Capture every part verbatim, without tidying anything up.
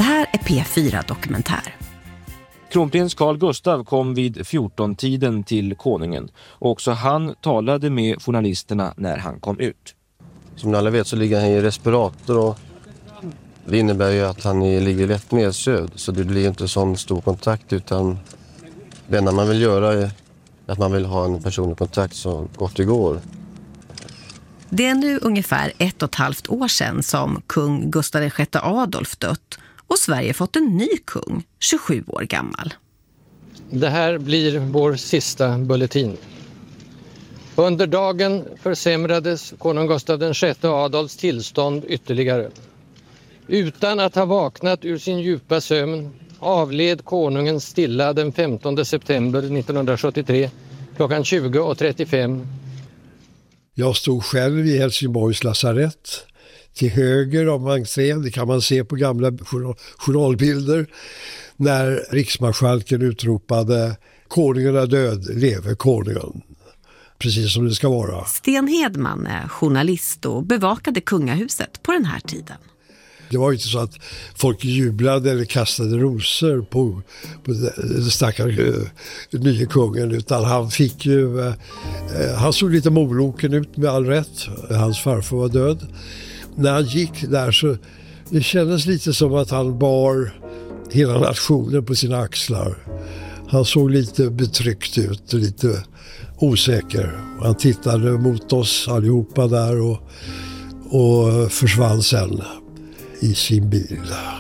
här är P fyra Dokumentär. Kronprins Carl Gustaf kom vid fjorton-tiden till konungen och också han talade med journalisterna när han kom ut. Som alla vet så ligger han i respirator och det innebär ju att han ligger lätt nedsövd så det blir inte sån stor kontakt utan det enda man vill göra är att man vill ha en personlig kontakt så gott det går. Det är nu ungefär ett och ett halvt år sedan som kung Gustav den sjätte Adolf dött och Sverige fått en ny kung, tjugosju år gammal. Det här blir vår sista bulletin. Under dagen försämrades konung Gustav den sjätte Adolfs tillstånd ytterligare. Utan att ha vaknat ur sin djupa sömn avled konungen stilla den femtonde september nittonhundrasjuttiotre klockan tjugo och trettiofem. Jag stod själv i Helsingborgs lasarett till höger om entrén, det kan man se på gamla journalbilder, när riksmarskalken utropade konungen är död, lever konungen. Precis som det ska vara. Sten Hedman är journalist och bevakade kungahuset på den här tiden. Det var inte så att folk jublade eller kastade rosor på, på den stackare uh, nya kungen utan han fick ju, uh, han såg lite moloken ut med all rätt. Hans farfar var död. När han gick där så det kändes lite som att han bar hela nationen på sina axlar. Han såg lite betryckt ut, lite osäker. Han tittade mot oss allihopa där och, och försvann sen i sin bil.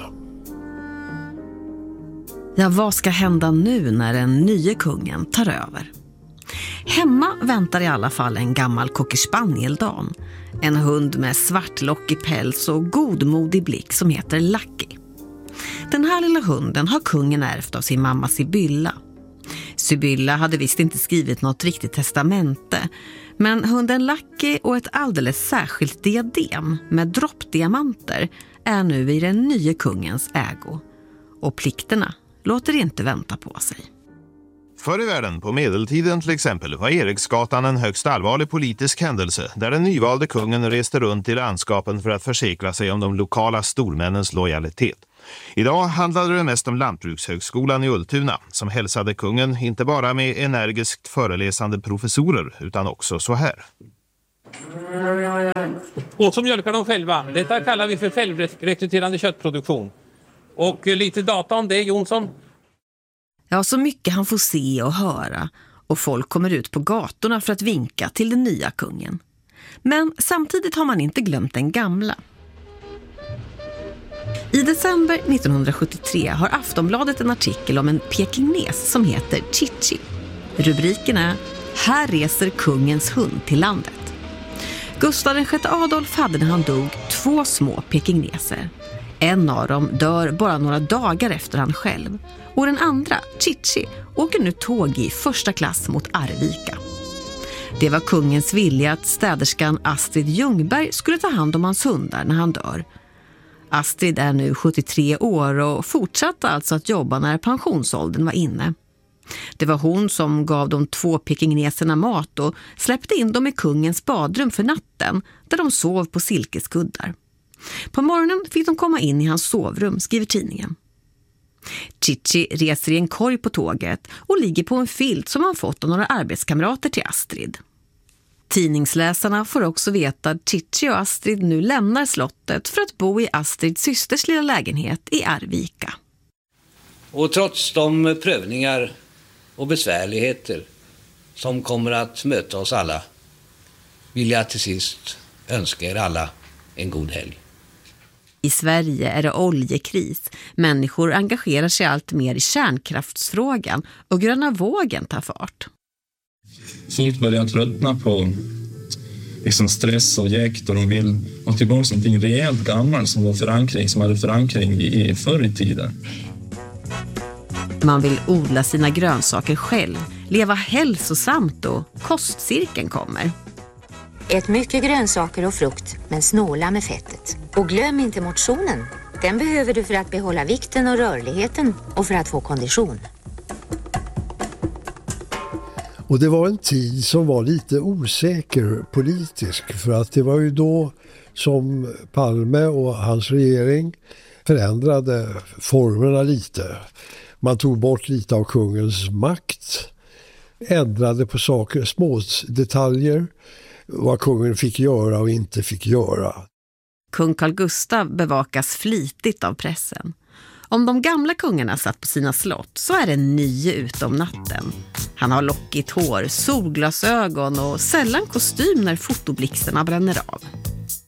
Ja, vad ska hända nu när den nya kungen tar över? Hemma väntar i alla fall en gammal cocker spaniel-dan. En hund med svartlockig päls och godmodig blick som heter Lucky. Den här lilla hunden har kungen ärvt av sin mamma Sibylla. Sibylla hade visst inte skrivit något riktigt testamente, men hunden Lucky och ett alldeles särskilt diadem med droppdiamanter är nu i den nya kungens ägo. Och plikterna låter inte vänta på sig. Förr i världen, på medeltiden till exempel, var Eriksgatan en högst allvarlig politisk händelse där den nyvalde kungen reste runt i landskapen för att försäkra sig om de lokala stormännens lojalitet. Idag handlade det mest om Lantbrukshögskolan i Ultuna som hälsade kungen inte bara med energiskt föreläsande professorer utan också så här. Och som mjölkar de själva. Detta kallar vi för självrekryterande köttproduktion. Och lite data om det, Jonsson. Ja, så mycket han får se och höra. Och folk kommer ut på gatorna för att vinka till den nya kungen. Men samtidigt har man inte glömt den gamla. I december nittonhundrasjuttiotre har Aftonbladet en artikel om en pekingnes som heter Chichi. Rubriken är "Här reser kungens hund till landet". Gustav den sjätte Adolf hade när han dog två små pekingneser. En av dem dör bara några dagar efter han själv. Och den andra, Chichi, åker nu tåg i första klass mot Arvika. Det var kungens vilja att städerskan Astrid Ljungberg skulle ta hand om hans hundar när han dör. Astrid är nu sjuttiotre år och fortsatte alltså att jobba när pensionsåldern var inne. Det var hon som gav de två pekingneserna mat och släppte in dem i kungens badrum för natten där de sov på silkeskuddar. På morgonen fick de komma in i hans sovrum, skriver tidningen. Chichi reser i en korg på tåget och ligger på en filt som han fått av några arbetskamrater till Astrid. Tidningsläsarna får också veta att Chichi och Astrid nu lämnar slottet för att bo i Astrids systers lilla lägenhet i Arvika. Och trots de prövningar och besvärligheter som kommer att möta oss alla vill jag till sist önska er alla en god helg. I Sverige är det oljekris. Människor engagerar sig allt mer i kärnkraftsfrågan och gröna vågen tar fart. Folk börjar tröttna på liksom stress och jäkt och de vill ha tillbaka någonting rejält gammalt som var förankring, som hade förankring i förr i tiden. Man vill odla sina grönsaker själv, leva hälsosamt och kostcirkeln kommer. Ät mycket grönsaker och frukt, men snåla med fettet. Och glöm inte motionen. Den behöver du för att behålla vikten och rörligheten och för att få kondition. Och det var en tid som var lite osäker politisk för att det var ju då som Palme och hans regering förändrade formerna lite. Man tog bort lite av kungens makt, ändrade på saker, små detaljer, vad kungen fick göra och inte fick göra. Kung Carl Gustaf bevakas flitigt av pressen. Om de gamla kungarna satt på sina slott så är det nye ute om natten. Han har lockigt hår, solglasögon och sällan kostym när fotoblixtarna bränner av.